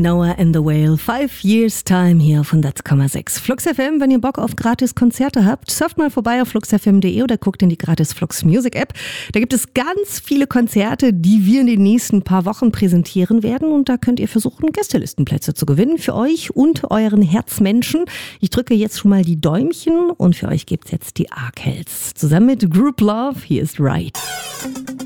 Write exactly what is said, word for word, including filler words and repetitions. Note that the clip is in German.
Noah and the Whale, Five Years Time hier auf hundert Komma sechs. Flux F M, wenn ihr Bock auf Gratis-Konzerte habt, surft mal vorbei auf flux f m punkt d e oder guckt in die gratis Flux Music App. Da gibt es ganz viele Konzerte, die wir in den nächsten paar Wochen präsentieren werden und da könnt ihr versuchen, Gästelistenplätze zu gewinnen für euch und euren Herzmenschen. Ich drücke jetzt schon mal die Däumchen und für euch gibt's jetzt die Arkells. Zusammen mit Group Love, hier ist Right.